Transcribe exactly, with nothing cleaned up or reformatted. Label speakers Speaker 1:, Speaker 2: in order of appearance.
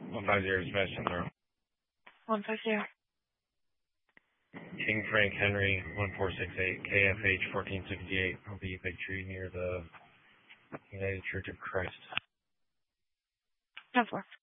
Speaker 1: one five zero, Sebastian Thorough.
Speaker 2: one five zero.
Speaker 1: King Frank Henry, one four six eight, K F H fourteen sixty-eight, will be Big Tree near the United Church of Christ.
Speaker 2: ten four.